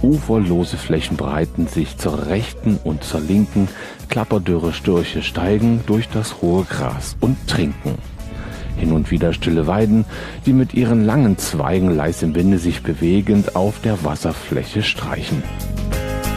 Uferlose Flächen breiten sich zur rechten und zur linken, klapperdürre Störche steigen durch das hohe Gras und trinken. Hin und wieder stille Weiden, die mit ihren langen Zweigen leis im Winde sich bewegend auf der Wasserfläche streichen.